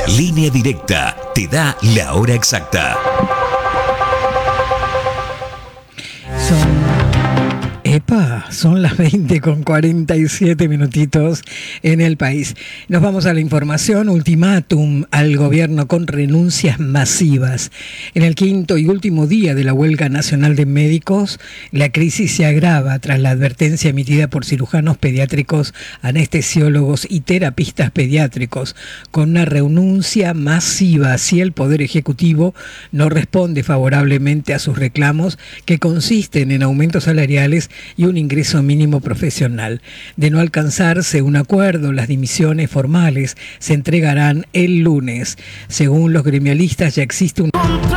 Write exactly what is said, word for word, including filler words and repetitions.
Línea Directa te da la hora exacta. Son... Epa, son las veinte con cuarenta y siete minutitos en el país. Nos vamos a la información. Ultimátum al gobierno con renuncias masivas. En el quinto y último día de la huelga nacional de médicos, la crisis se agrava tras la advertencia emitida por cirujanos pediátricos, anestesiólogos y terapistas pediátricos, con una renuncia masiva si el Poder Ejecutivo no responde favorablemente a sus reclamos, que consisten en aumentos salariales y un ingreso mínimo profesional. De no alcanzarse un acuerdo, las dimisiones formales se entregarán el lunes. Según los gremialistas, ya existe un...